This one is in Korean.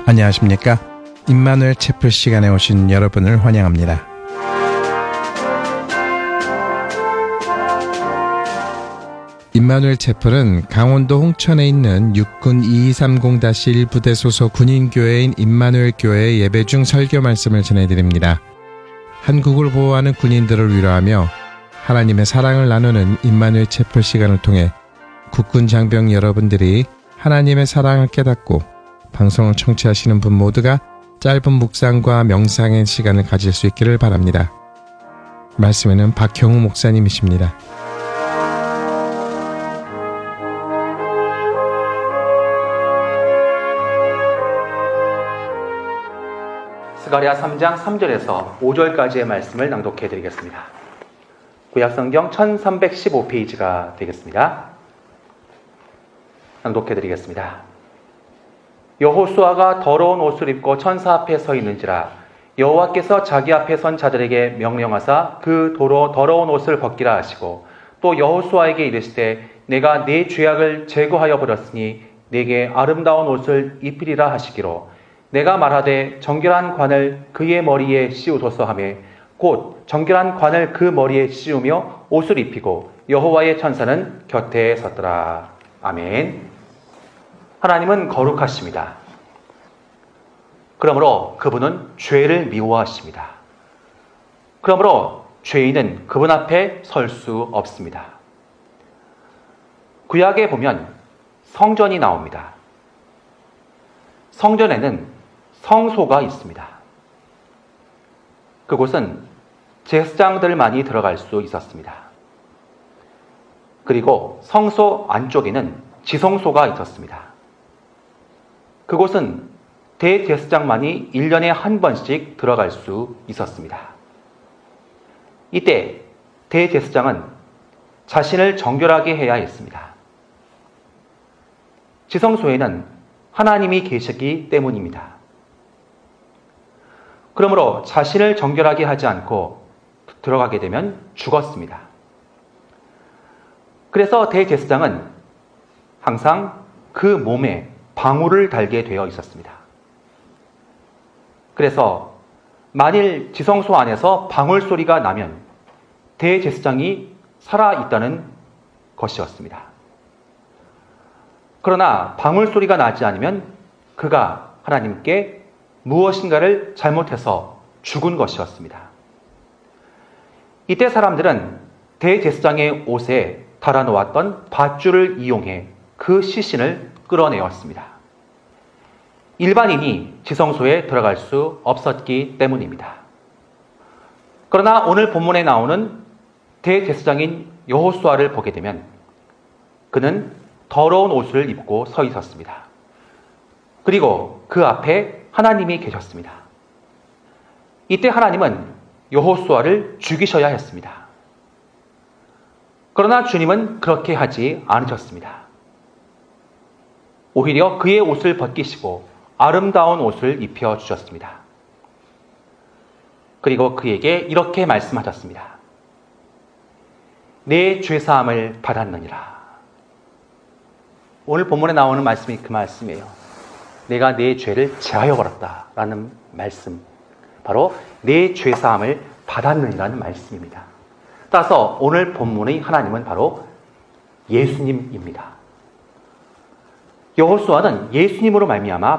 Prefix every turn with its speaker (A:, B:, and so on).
A: 안녕하십니까? 임마누엘 채플 시간에 오신 여러분을 환영합니다. 임마누엘 채플은 강원도 홍천에 있는 육군 2230-1부대 소속 군인교회인 임마누엘 교회의 예배 중 설교 말씀을 전해드립니다. 한국을 보호하는 군인들을 위로하며 하나님의 사랑을 나누는 임마누엘 채플 시간을 통해 국군 장병 여러분들이 하나님의 사랑을 깨닫고 방송을 청취하시는 분 모두가 짧은 묵상과 명상의 시간을 가질 수 있기를 바랍니다. 말씀에는 박형우 목사님이십니다.
B: 스가랴 3장 3절에서 5절까지의 말씀을 낭독해 드리겠습니다. 구약성경 1315페이지가 되겠습니다. 낭독해 드리겠습니다. 여호수아가 더러운 옷을 입고 천사 앞에 서 있는지라 여호와께서 자기 앞에 선 자들에게 명령하사 그 더러운 옷을 벗기라 하시고 또 여호수아에게 이르시되 내가 네 죄악을 제거하여 버렸으니 네게 아름다운 옷을 입히리라 하시기로 내가 말하되 정결한 관을 그의 머리에 씌우소서 하매 곧 정결한 관을 그 머리에 씌우며 옷을 입히고 여호와의 천사는 곁에 섰더라. 아멘. 하나님은 거룩하십니다. 그러므로 그분은 죄를 미워하십니다. 그러므로 죄인은 그분 앞에 설 수 없습니다. 구약에 보면 성전이 나옵니다. 성전에는 성소가 있습니다. 그곳은 제사장들만이 들어갈 수 있었습니다. 그리고 성소 안쪽에는 지성소가 있었습니다. 그곳은 대제사장만이 1년에 한 번씩 들어갈 수 있었습니다. 이때 대제사장은 자신을 정결하게 해야 했습니다. 지성소에는 하나님이 계시기 때문입니다. 그러므로 자신을 정결하게 하지 않고 들어가게 되면 죽었습니다. 그래서 대제사장은 항상 그 몸에 방울을 달게 되어 있었습니다. 그래서 만일 지성소 안에서 방울 소리가 나면 대제사장이 살아있다는 것이었습니다. 그러나 방울 소리가 나지 않으면 그가 하나님께 무엇인가를 잘못해서 죽은 것이었습니다. 이때 사람들은 대제사장의 옷에 달아놓았던 밧줄을 이용해 그 시신을 끌어내었습니다. 일반인이 지성소에 들어갈 수 없었기 때문입니다. 그러나 오늘 본문에 나오는 대제사장인 여호수아를 보게 되면 그는 더러운 옷을 입고 서 있었습니다. 그리고 그 앞에 하나님이 계셨습니다. 이때 하나님은 여호수아를 죽이셔야 했습니다. 그러나 주님은 그렇게 하지 않으셨습니다. 오히려 그의 옷을 벗기시고 아름다운 옷을 입혀 주셨습니다. 그리고 그에게 이렇게 말씀하셨습니다. 내 죄사함을 받았느니라. 오늘 본문에 나오는 말씀이 그 말씀이에요. 내가 내 죄를 제하여 버렸다라는 말씀. 바로 내 죄사함을 받았느니라는 말씀입니다. 따라서 오늘 본문의 하나님은 바로 예수님입니다. 여호수아는 예수님으로 말미암아